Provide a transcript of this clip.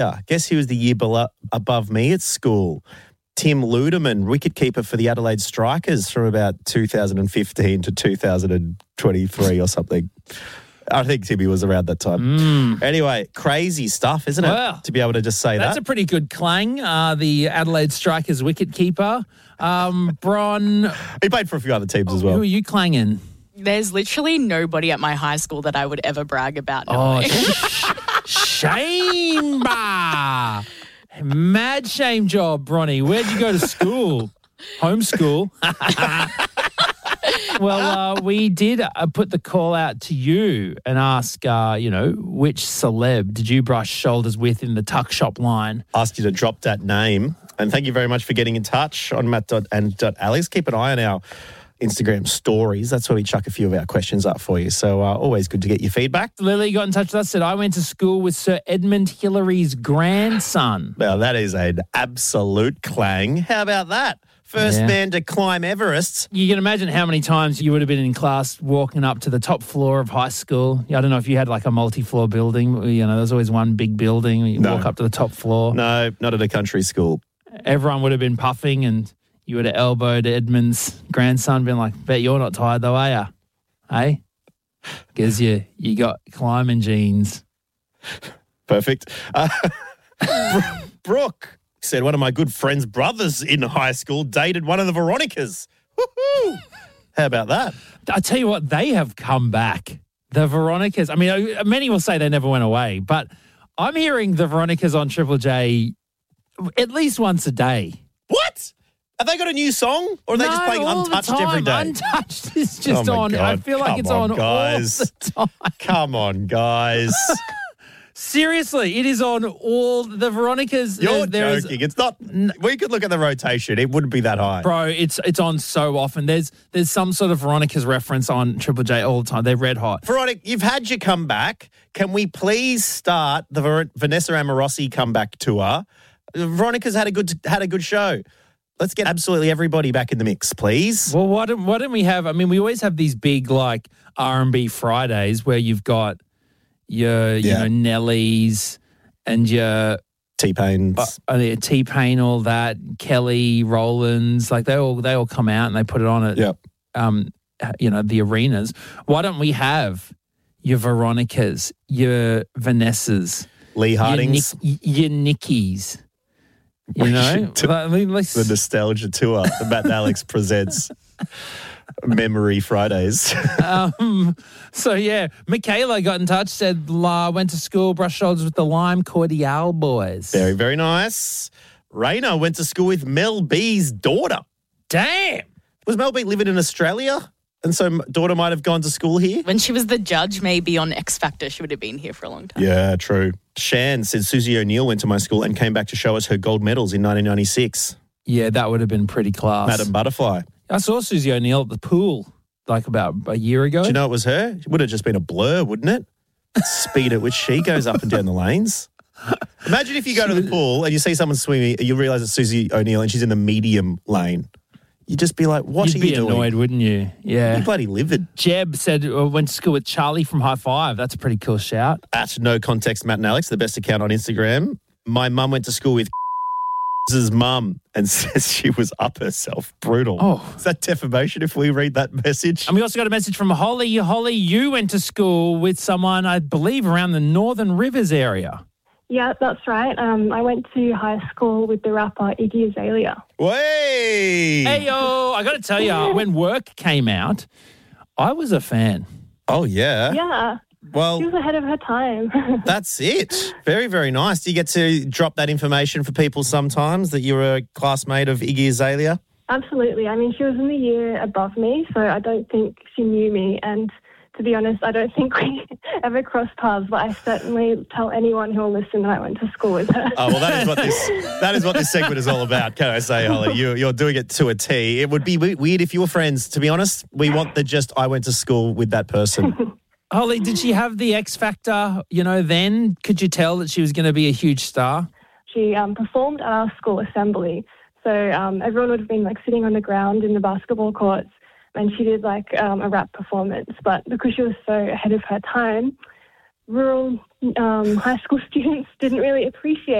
Guess who was the year above me at school? Tim Ludeman, wicketkeeper for the Adelaide Strikers from about 2015 to 2023 or something. I think Timmy was around that time. Anyway, crazy stuff, isn't it? Well, to be able to just say that's that. a pretty good clang. The Adelaide Strikers wicketkeeper. Bron. He played for a few other teams as well. Who are you clanging? There's literally nobody at my high school that I would ever brag about. Oh, shame. Mad shame job, Bronny. Where'd you go to school? Homeschool. Well, we did put the call out to you and ask, which celeb did you brush shoulders with in the tuck shop line? Asked you to drop that name. And thank you very much for getting in touch on Matt.and.Alex. Keep an eye on our Instagram stories. That's where we chuck a few of our questions up for you. So always good to get your feedback. Lily got in touch with us, said, I went to school with Sir Edmund Hillary's grandson. Now, that is an absolute clang. How about that? First man to climb Everest. You can imagine how many times you would have been in class walking up to the top floor of high school. I don't know if you had like a multi-floor building. There's always one big building. You walk up to the top floor. No, not at a country school. Everyone would have been puffing and you would have elbowed Edmund's grandson, been like, bet you're not tired though, are you? Hey? Because you got climbing genes. Perfect. Brooke said one of my good friend's brothers in high school dated one of the Veronicas. Woohoo! How about that? I tell you what, they have come back. The Veronicas. I mean, many will say they never went away, but I'm hearing the Veronicas on Triple J at least once a day. What? Have they got a new song? Or are they just playing Untouched every day? Untouched is just on. God. I feel like it's on guys. all the time. Come on, guys. Seriously, it is on all the Veronicas. You're joking. It's not. We could look at the rotation. It wouldn't be that high. Bro, it's on so often. There's some sort of Veronica's reference on Triple J all the time. They're red hot. Veronica, you've had your comeback. Can we please start the Vanessa Amorosi comeback tour? Veronica's had a good show. Let's get absolutely everybody back in the mix, please. Well, why don't we have? I mean, we always have these big like R&B Fridays where you've got your Nellies and your T-Pains, T-Pain, all that, Kelly Rowlands, like they all come out and they put it on at the arenas. Why don't we have your Veronicas, your Vanessas, Lee Hardings, your Nickies? The nostalgia tour that Matt and Alex presents. Memory Fridays. Michaela got in touch, said, went to school, brushed shoulders with the Lime Cordial boys. Very, very nice. Raina went to school with Mel B's daughter. Damn. Was Mel B living in Australia? And so daughter might have gone to school here? When she was the judge, maybe on X Factor, she would have been here for a long time. Yeah, true. Shan said Susie O'Neill went to my school and came back to show us her gold medals in 1996. Yeah, that would have been pretty class. Madam Butterfly. I saw Susie O'Neill at the pool like about a year ago. Do you know it was her? It would have just been a blur, wouldn't it? Speed at which she goes up and down the lanes. Imagine if you go to the pool and you see someone swimming and you realise it's Susie O'Neill and she's in the medium lane. You'd just be like, what are you doing? You'd be annoyed, wouldn't you? Yeah. You're bloody livid. Jeb said went to school with Charlie from High Five. That's a pretty cool shout. At No Context Matt and Alex, the best account on Instagram. My mum went to school with his mum and says she was up herself. Brutal. Oh. Is that defamation if we read that message? And we also got a message from Holly. Holly, you went to school with someone, I believe, around the Northern Rivers area. Yeah, that's right. I went to high school with the rapper Iggy Azalea. Way! Hey, yo! I got to tell you, when Work came out, I was a fan. Oh, yeah? Yeah. Well, she was ahead of her time. That's it. Very, very nice. Do you get to drop that information for people sometimes that you're a classmate of Iggy Azalea? Absolutely. I mean, she was in the year above me, so I don't think she knew me. And to be honest, I don't think we ever crossed paths, but I certainly tell anyone who will listen that I went to school with her. Oh, well, that is what this segment is all about, can I say, Holly? You're doing it to a T. It would be weird if you were friends, to be honest. We want I went to school with that person. Holly, did she have the X Factor, then? Could you tell that she was going to be a huge star? She performed at our school assembly. So everyone would have been sitting on the ground in the basketball courts, and she did a rap performance. But because she was so ahead of her time, rural high school students didn't really appreciate